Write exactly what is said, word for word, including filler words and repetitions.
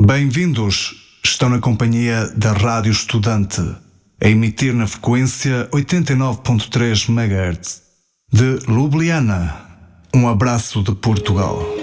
Bem-vindos, estão na companhia da Rádio Estudante, a emitir na frequência oitenta e nove ponto três megahertz de Ljubljana. Um abraço de Portugal.